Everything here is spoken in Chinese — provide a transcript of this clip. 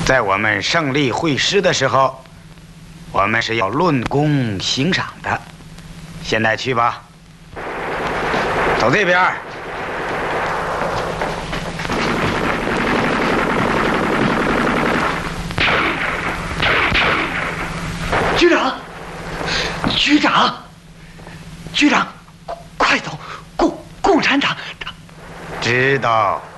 在我们胜利会师的时候，我们是要论功行赏的。现在去吧，走这边。 局长，局长，局长，快走！共产党， 知道。